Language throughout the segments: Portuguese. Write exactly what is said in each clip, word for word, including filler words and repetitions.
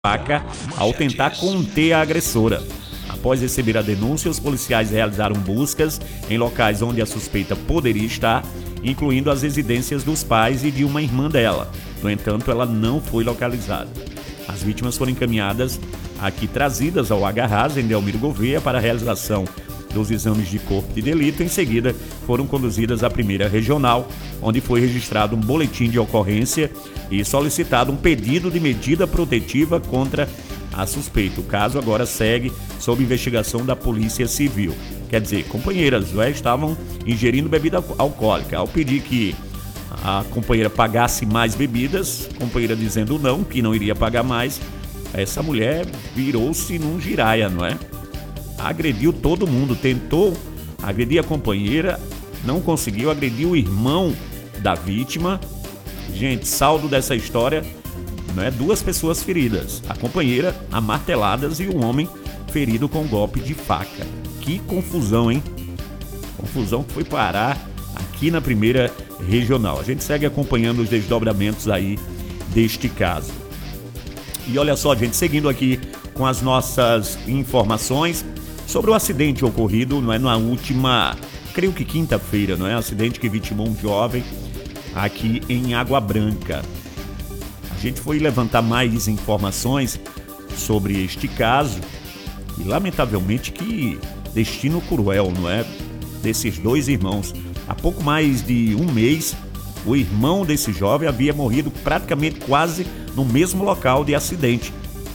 faca ao tentar conter a agressora. Após receber a denúncia, os policiais realizaram buscas em locais onde a suspeita poderia estar, incluindo as residências dos pais e de uma irmã dela. No entanto, ela não foi localizada. As vítimas foram encaminhadas aqui trazidas ao Agarrás, em Delmiro Gouveia, para a realização dos exames de corpo de delito. Em seguida, foram conduzidas à primeira regional, onde foi registrado um boletim de ocorrência e solicitado um pedido de medida protetiva contra a suspeita. O caso agora segue sob investigação da Polícia Civil. Quer dizer, companheiras já estavam ingerindo bebida alcoólica. Ao pedir que a companheira pagasse mais bebidas, a companheira dizendo não, que não iria pagar mais, essa mulher virou-se num giraia, não é? Agrediu todo mundo, tentou agredir a companheira, não conseguiu, agrediu o irmão da vítima. Gente, saldo dessa história, não é? Duas pessoas feridas, a companheira amarteladas e um homem ferido com golpe de faca. Que confusão, hein? Confusão que foi parar aqui na primeira regional. A gente segue acompanhando os desdobramentos aí deste caso. E olha só, gente, seguindo aqui com as nossas informações sobre o acidente ocorrido, não é, na última, creio que quinta-feira, não é? Acidente que vitimou um jovem aqui em Água Branca. A gente foi levantar mais informações sobre este caso e, lamentavelmente, que destino cruel, não é? Desses dois irmãos. Há pouco mais de um mês, o irmão desse jovem havia morrido praticamente quase no mesmo local de acidente.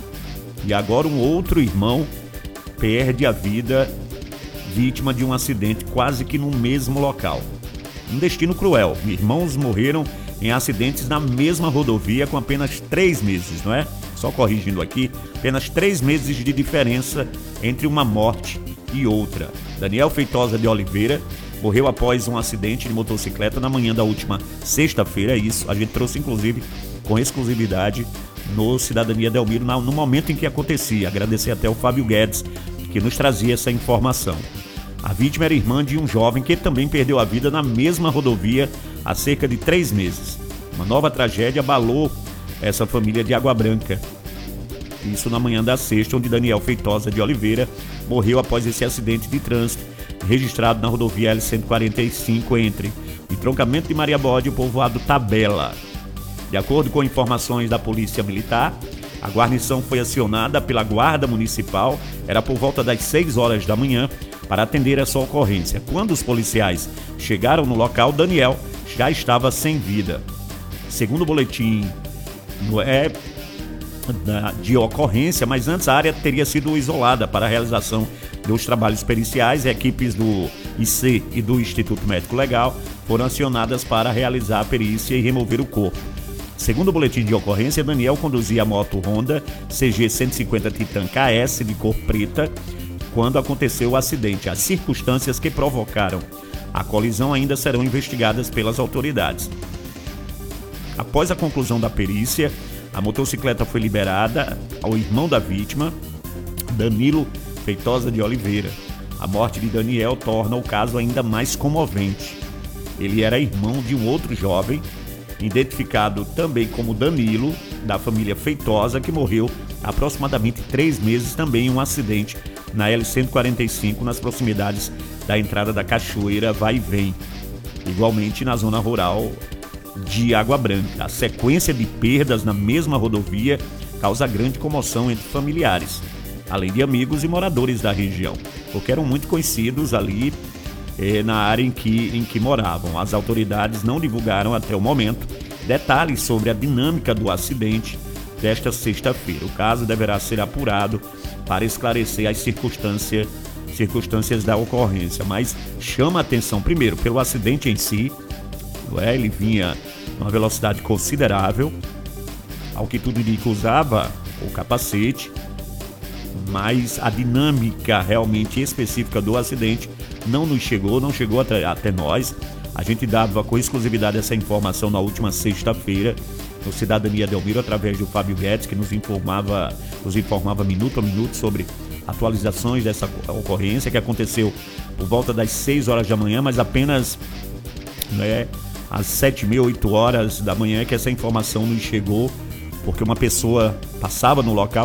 E agora um outro irmão perde a vida vítima de um acidente quase que no mesmo local. Um destino cruel. Irmãos morreram em acidentes na mesma rodovia com apenas três meses, não é? Só corrigindo aqui, apenas três meses de diferença entre uma morte e outra. Daniel Feitosa de Oliveira morreu após um acidente de motocicleta na manhã da última sexta-feira. É isso, a gente trouxe inclusive com exclusividade no Cidadania Delmiro no momento em que acontecia. Agradecer até o Fábio Guedes, que nos trazia essa informação. A vítima era irmã de um jovem que também perdeu a vida na mesma rodovia há cerca de três meses. Uma nova tragédia abalou essa família de Água Branca. Isso na manhã da sexta, onde Daniel Feitosa de Oliveira morreu após esse acidente de trânsito registrado na rodovia L cento e quarenta e cinco entre o entroncamento de Maria Bode e o povoado Tabela. De acordo com informações da Polícia Militar, a guarnição foi acionada pela Guarda Municipal, era por volta das seis horas da manhã, para atender essa ocorrência. Quando os policiais chegaram no local, Daniel já estava sem vida. Segundo o boletim não é, de ocorrência, mas antes a área teria sido isolada para a realização dos trabalhos periciais. Equipes do I C e do Instituto Médico Legal foram acionadas para realizar a perícia e remover o corpo. Segundo o boletim de ocorrência, Daniel conduzia a moto Honda C G cento e cinquenta Titan K S de cor preta quando aconteceu o acidente. As circunstâncias que provocaram a colisão ainda serão investigadas pelas autoridades. Após a conclusão da perícia, a motocicleta foi liberada ao irmão da vítima, Danilo Feitosa de Oliveira. A morte de Daniel torna o caso ainda mais comovente. Ele era irmão de um outro jovem, identificado também como Danilo, da família Feitosa, que morreu há aproximadamente três meses também em um acidente na L cento e quarenta e cinco, nas proximidades da entrada da Cachoeira Vai e Vem, igualmente na zona rural de Água Branca. A sequência de perdas na mesma rodovia causa grande comoção entre familiares, além de amigos e moradores da região, porque eram muito conhecidos ali eh, na área em que, em que moravam. As autoridades não divulgaram até o momento detalhes sobre a dinâmica do acidente desta sexta-feira. O caso deverá ser apurado para esclarecer as circunstâncias, circunstâncias da ocorrência, mas chama a atenção primeiro pelo acidente em si. É, ele vinha numa velocidade considerável, ao que tudo indica usava o capacete, mas a dinâmica realmente específica do acidente não nos chegou, não chegou até, até nós. A gente dava com exclusividade essa informação na última sexta-feira no Cidadania Delmiro, através do Fábio Guedes, que nos informava, nos informava minuto a minuto sobre atualizações dessa ocorrência que aconteceu por volta das seis horas da manhã, mas apenas, né, às sete e meia, oito horas da manhã que essa informação nos chegou porque uma pessoa passava no local